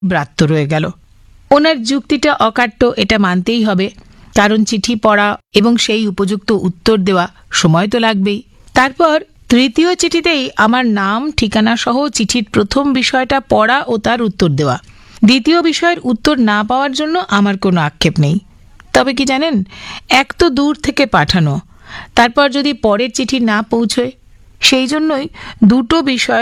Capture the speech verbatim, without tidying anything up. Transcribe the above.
ব্রাত্য রয়ে গেল। ওনার যুক্তিটা অকাট্য, এটা মানতেই হবে, কারণ চিঠি পড়া এবং সেই উপযুক্ত উত্তর দেওয়া সময় তো লাগবেই। তারপর তৃতীয় চিঠিতেই আমার নাম, ঠিকানা সহ চিঠির প্রথম বিষয়টা পড়া ও তার উত্তর দেওয়া। দ্বিতীয় বিষয়ের উত্তর না পাওয়ার জন্য আমার কোনো আক্ষেপ নেই। তবে কি জানেন, এক তো দূর থেকে পাঠানো, তারপর যদি পরের চিঠি না পৌঁছয়, সেই জন্যই দুটো বিষয়